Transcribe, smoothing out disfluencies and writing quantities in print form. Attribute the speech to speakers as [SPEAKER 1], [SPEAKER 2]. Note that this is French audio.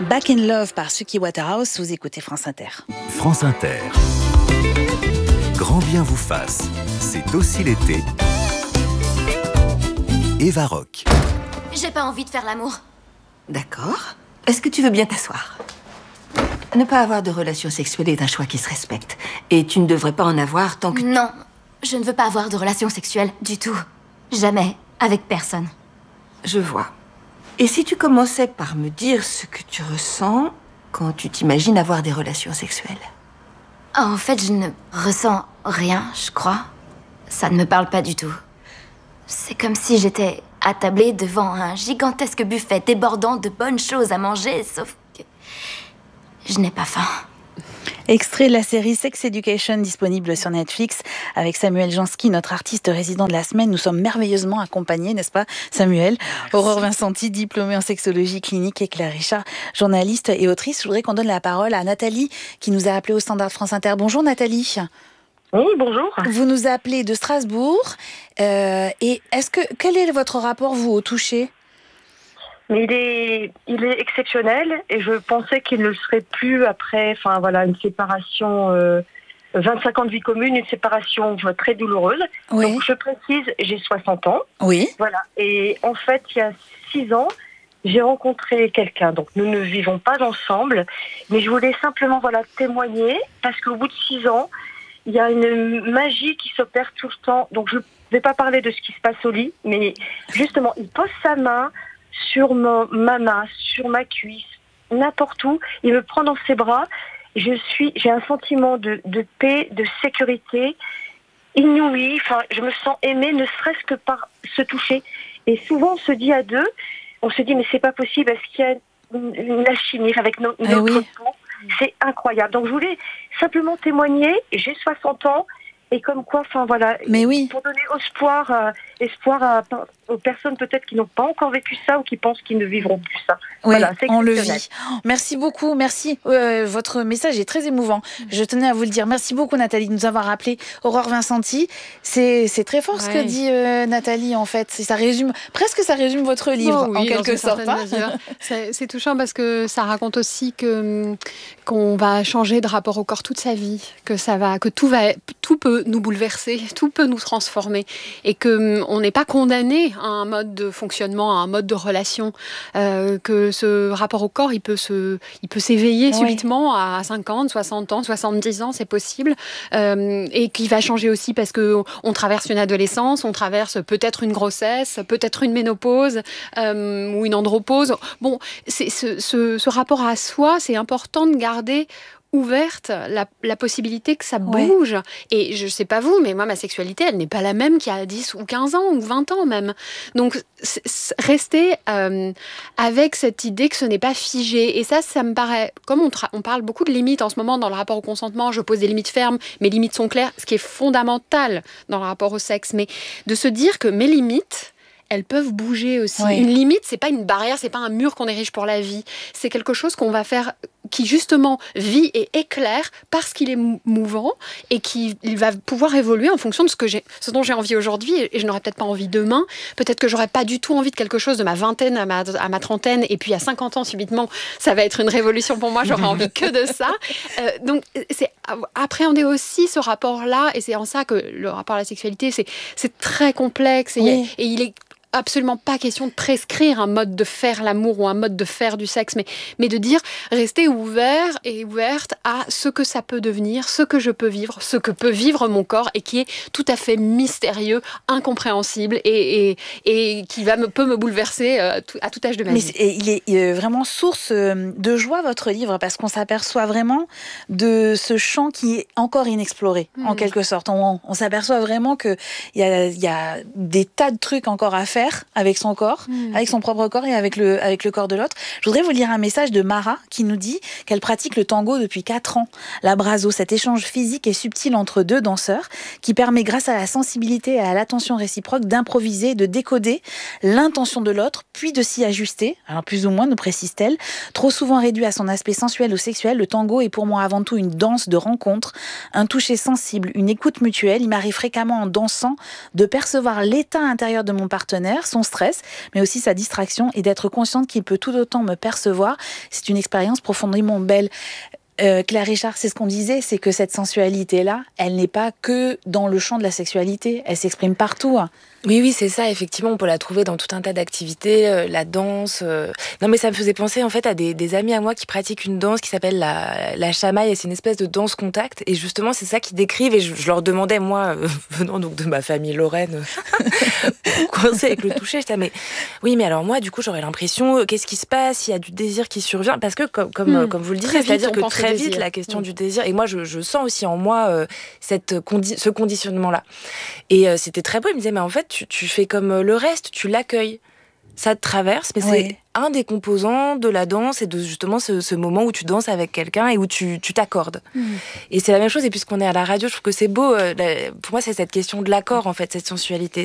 [SPEAKER 1] Back in Love par Suki Waterhouse, vous écoutez France Inter.
[SPEAKER 2] France Inter. Grand bien vous fasse, c'est aussi l'été. Eva Rock.
[SPEAKER 3] J'ai pas envie de faire l'amour.
[SPEAKER 4] D'accord. Est-ce que tu veux bien t'asseoir ? Ne pas avoir de relations sexuelles est un choix qui se respecte. Et tu ne devrais pas en avoir tant que...
[SPEAKER 3] Non, je ne veux pas avoir de relations sexuelles du tout. Jamais, avec personne.
[SPEAKER 4] Je vois. Et si tu commençais par me dire ce que tu ressens quand tu t'imagines avoir des relations sexuelles ?
[SPEAKER 3] En fait, je ne ressens rien, je crois. Ça ne me parle pas du tout. C'est comme si j'étais attablée devant un gigantesque buffet débordant de bonnes choses à manger, sauf que je n'ai pas faim.
[SPEAKER 1] Extrait de la série Sex Education disponible sur Netflix avec Samuel Jansky, notre artiste résident de la semaine. Nous sommes merveilleusement accompagnés, n'est-ce pas Samuel ? Merci. Aurore Vincenti, diplômée en sexologie clinique, et Claire Richard, journaliste et autrice. Je voudrais qu'on donne la parole à Nathalie qui nous a appelé au standard France Inter. Bonjour Nathalie.
[SPEAKER 5] Oui, bonjour.
[SPEAKER 1] Vous nous appelez de Strasbourg. Et quel est votre rapport, vous, au toucher ?
[SPEAKER 5] Mais il est exceptionnel et je pensais qu'il ne le serait plus après, une séparation, 25 ans de vie commune, une séparation très douloureuse.
[SPEAKER 1] Oui.
[SPEAKER 5] Donc je précise, j'ai 60 ans.
[SPEAKER 1] Oui.
[SPEAKER 5] Voilà. Et en fait, il y a 6 ans, j'ai rencontré quelqu'un. Donc nous ne vivons pas ensemble, mais je voulais simplement témoigner parce qu'au bout de 6 ans, il y a une magie qui s'opère tout le temps. Donc je ne vais pas parler de ce qui se passe au lit, mais justement, il pose sa main sur ma main, sur ma cuisse, n'importe où. Il me prend dans ses bras. J'ai un sentiment de paix, de sécurité inouï. Je me sens aimée, ne serait-ce que par se toucher. Et souvent, on se dit à deux, mais c'est pas possible. Est-ce qu'il y a une alchimie avec notre peau ? C'est incroyable. Donc, je voulais simplement témoigner. J'ai 60 ans. Et comme quoi,
[SPEAKER 1] Mais oui.
[SPEAKER 5] Pour donner espoir aux personnes peut-être qui n'ont pas encore vécu ça ou qui pensent qu'ils ne vivront plus ça.
[SPEAKER 1] Oui, on le vit. Merci beaucoup, merci. Votre message est très émouvant. Je tenais à vous le dire. Merci beaucoup Nathalie de nous avoir rappelé. Aurore Vincenti, c'est très fort ce que dit Nathalie en fait. Ça résume votre livre en quelque sorte.
[SPEAKER 6] C'est touchant parce que ça raconte aussi qu'on va changer de rapport au corps toute sa vie, que tout peut nous bouleverser, tout peut nous transformer et qu'on n'est pas condamné à un mode de fonctionnement, à un mode de relation, que ce rapport au corps, il peut s'éveiller subitement à 50, 60 ans, 70 ans, c'est possible, et qui va changer aussi parce qu'on traverse une adolescence, on traverse peut-être une grossesse, peut-être une ménopause ou une andropause. Bon, ce rapport à soi, c'est important de garder ouverte la possibilité que ça bouge. Et je sais pas vous, mais moi, ma sexualité, elle n'est pas la même qu'il y a 10 ou 15 ans ou 20 ans même. Donc, rester avec cette idée que ce n'est pas figé. Et ça me paraît... Comme on parle beaucoup de limites en ce moment dans le rapport au consentement, je pose des limites fermes, mes limites sont claires, ce qui est fondamental dans le rapport au sexe. Mais de se dire que mes limites, elles peuvent bouger aussi. Oui. Une limite, c'est pas une barrière, c'est pas un mur qu'on érige pour la vie. C'est quelque chose qu'on va faire qui justement vit et éclaire parce qu'il est mouvant et il va pouvoir évoluer en fonction de ce dont j'ai envie aujourd'hui et je n'aurai peut-être pas envie demain. Peut-être que j'aurai pas du tout envie de quelque chose de ma vingtaine à ma trentaine et puis à 50 ans subitement, ça va être une révolution pour moi, j'aurai envie que de ça. Donc c'est appréhender aussi ce rapport-là et c'est en ça que le rapport à la sexualité, c'est très complexe et il est absolument pas question de prescrire un mode de faire l'amour ou un mode de faire du sexe, mais de dire rester ouvert et ouverte à ce que ça peut devenir, ce que je peux vivre, ce que peut vivre mon corps et qui est tout à fait mystérieux, incompréhensible et qui peut me bouleverser à tout âge de ma vie.
[SPEAKER 1] Mais il est vraiment source de joie votre livre parce qu'on s'aperçoit vraiment de ce champ qui est encore inexploré en quelque sorte. On s'aperçoit vraiment qu'il y a des tas de trucs encore à faire avec son corps, avec son propre corps et avec le corps de l'autre. Je voudrais vous lire un message de Mara qui nous dit qu'elle pratique le tango depuis 4 ans. L'abrazo, cet échange physique et subtil entre deux danseurs qui permet grâce à la sensibilité et à l'attention réciproque d'improviser, de décoder l'intention de l'autre, puis de s'y ajuster. Alors plus ou moins, nous précise-t-elle. Trop souvent réduit à son aspect sensuel ou sexuel, le tango est pour moi avant tout une danse de rencontre, un toucher sensible, une écoute mutuelle. Il m'arrive fréquemment en dansant de percevoir l'état intérieur de mon partenaire partenaire, son stress, mais aussi sa distraction, et d'être consciente qu'il peut tout autant me percevoir. C'est une expérience profondément belle. Claire Richard, c'est ce qu'on disait, c'est que cette sensualité-là, elle n'est pas que dans le champ de la sexualité, elle s'exprime partout.
[SPEAKER 7] Oui, c'est ça, effectivement, on peut la trouver dans tout un tas d'activités, la danse. Non, mais ça me faisait penser en fait à des amis à moi qui pratiquent une danse qui s'appelle la chamaille, et c'est une espèce de danse contact, et justement, c'est ça qu'ils décrivent, et je leur demandais, moi, venant donc de ma famille lorraine, coincée avec le toucher, je disais, mais oui, mais alors moi, du coup, j'aurais l'impression, qu'est-ce qui se passe, il y a du désir qui survient, parce que comme vous le disiez, c'est-à-dire que très vite, la question du désir, et moi, je sens aussi en moi ce conditionnement-là. Et c'était très beau, il me disait, mais en fait, tu fais comme le reste, tu l'accueilles. Ça te traverse, mais c'est un des composants de la danse et de justement ce moment où tu danses avec quelqu'un et où tu t'accordes. Et c'est la même chose, et puisqu'on est à la radio, je trouve que c'est beau. Pour moi, c'est cette question de l'accord, en fait, cette sensualité.